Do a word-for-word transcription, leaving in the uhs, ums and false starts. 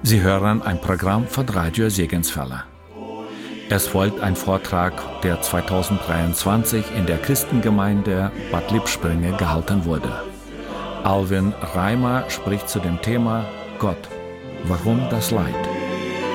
Sie hören ein Programm von Radio Segenswelle. Es folgt ein Vortrag, der zweitausenddreiundzwanzig in der Christengemeinde Bad Lippspringe gehalten wurde. Alvin Reimer spricht zu dem Thema Gott, warum das Leid?